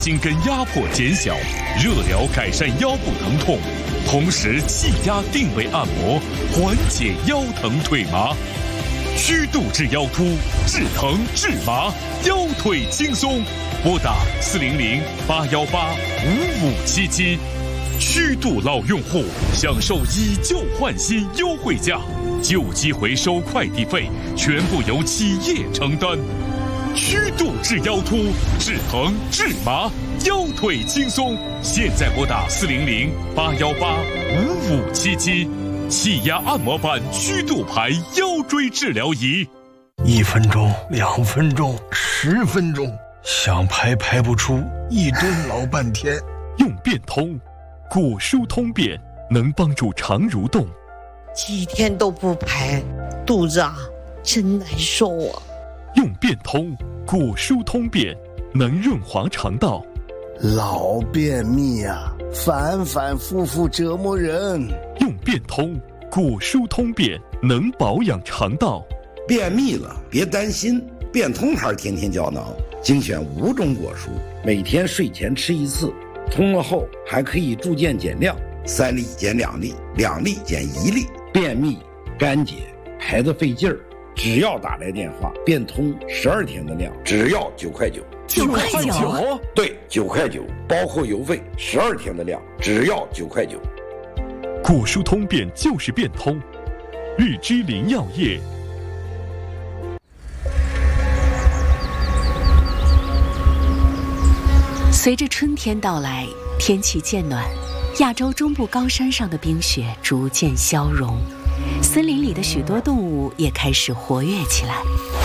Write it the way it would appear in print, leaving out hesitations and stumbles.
筋根压迫减小，热疗改善腰部疼痛，同时气压定位按摩缓解腰疼腿麻。虚度治腰突，治疼治麻，腰腿轻松。拨打400-818-5577。虚度老用户享受以旧换新优惠价，旧机回收快递费全部由企业承担。虚度治腰突，治疼治麻，腰腿轻松。现在拨打400-818-5577。气压按摩板虚度牌腰椎治疗仪 ，1分钟、2分钟、10分钟，想排排不出，一蹲老半天。 用变通，骨疏通便能帮助肠蠕动。 几天都不排，肚子真难受啊。 用变通，骨疏通便能润滑肠道。 老便秘啊，反反复复折磨人。 用变通，骨疏通便能保养肠道。 便秘了别担心，变通牌天天胶囊精选5种果蔬，每天睡前吃1次，通了后还可以逐渐减量，3粒减2粒，2粒减1粒。便秘、干结、排得费劲儿，只要打来电话，变通12天的量，只要9块9。 9块9？ 对，9块9，包括邮费，12天的量，只要9块9。 骨疏通便就是变通，日之林药业。 随着春天到来，天气渐暖，亚洲中部高山上的冰雪逐渐消融，森林里的许多动物也开始活跃起来。